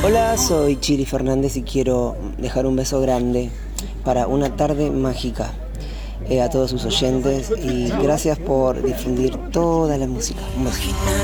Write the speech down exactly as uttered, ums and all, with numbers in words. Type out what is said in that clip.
Hola, soy Chiri Fernández y quiero dejar un beso grande para una tarde mágica eh, a todos sus oyentes y gracias por difundir toda la música. Un beso.